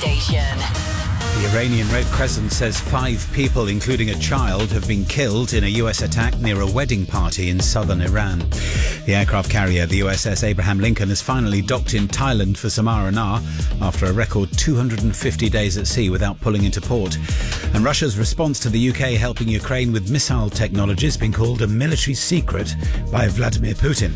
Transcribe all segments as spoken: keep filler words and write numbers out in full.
station. The Iranian Red Crescent says five people, including a child, have been killed in a U S attack near a wedding party in southern Iran. The aircraft carrier, the U S S Abraham Lincoln, has finally docked in Thailand for Samara after a record two hundred fifty days at sea without pulling into port. And Russia's response to the U K helping Ukraine with missile technology has been called a military secret by Vladimir Putin.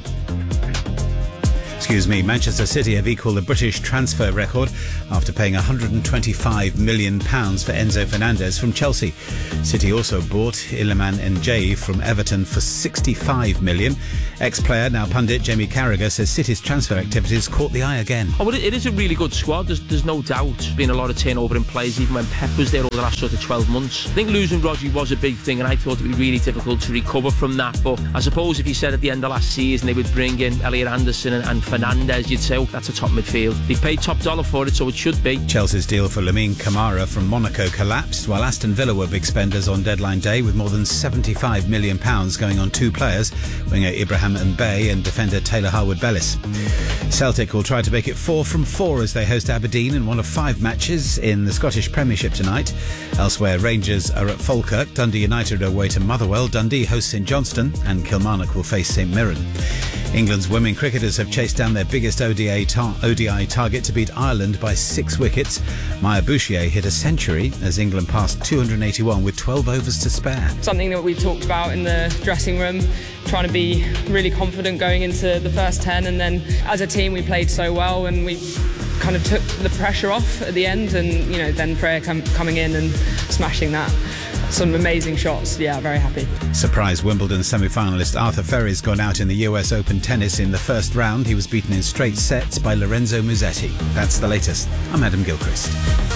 Excuse me, Manchester City have equalled the British transfer record after paying one hundred twenty-five million pounds for Enzo Fernandez from Chelsea. City also bought Iliman Ndiaye from Everton for sixty-five million pounds. Ex-player, now pundit, Jamie Carragher says City's transfer activities caught the eye again. Oh, well, it is a really good squad. There's, there's no doubt. There's been a lot of turnover in players, even when Pep was there over the last sort of twelve months. I think losing Rodri was a big thing, and I thought it would be really difficult to recover from that. But I suppose if you said at the end of last season they would bring in Elliot Anderson and, and Fernandez, you'd say, oh, that's a top midfield. They've paid top dollar for it, so it should be. Chelsea's deal for Lamine Camara from Monaco collapsed, while Aston Villa were big spenders on deadline day, with more than seventy-five million pounds going on two players, winger Ibrahim Mbaye and defender Taylor Harwood-Bellis. Celtic will try to make it four from four as they host Aberdeen in one of five matches in the Scottish Premiership tonight. Elsewhere, Rangers are at Falkirk, Dundee United are away to Motherwell, Dundee hosts St Johnstone, and Kilmarnock will face St Mirren. England's women cricketers have chased down their biggest O D I, tar- O D I target to beat Ireland by six wickets. Maya Bouchier hit a century as England passed two hundred eighty-one with twelve overs to spare. Something that we talked about in the dressing room, trying to be really confident going into the first ten, and then as a team we played so well and we kind of took the pressure off at the end, and you know then Freya com- coming in and smashing that. Some amazing shots. Yeah, very happy. Surprise Wimbledon semi-finalist Arthur Ferry's gone out in the U S Open tennis in the first round. He was beaten in straight sets by Lorenzo Musetti. That's the latest. I'm Adam Gilchrist.